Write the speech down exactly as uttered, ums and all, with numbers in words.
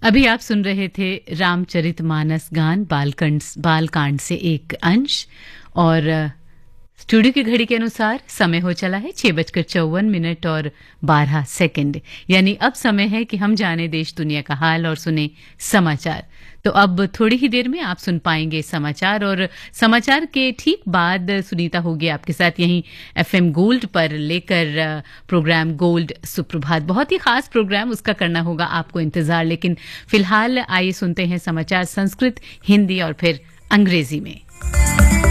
अभी आप सुन रहे थे रामचरितमानस गान बालकांड बालकांड से एक अंश। और स्टूडियो की घड़ी के अनुसार समय हो चला है छह बजकर चौवन मिनट और बारह सेकंड। यानी अब समय है कि हम जाने देश दुनिया का हाल और सुने समाचार। तो अब थोड़ी ही देर में आप सुन पाएंगे समाचार, और समाचार के ठीक बाद सुनीता होगी आपके साथ यहीं एफएम गोल्ड पर लेकर प्रोग्राम गोल्ड सुप्रभात। बहुत ही खास प्रोग्राम, उसका करना होगा आपको इंतजार। लेकिन फिलहाल आइए सुनते हैं समाचार संस्कृत, हिंदी और फिर अंग्रेजी में।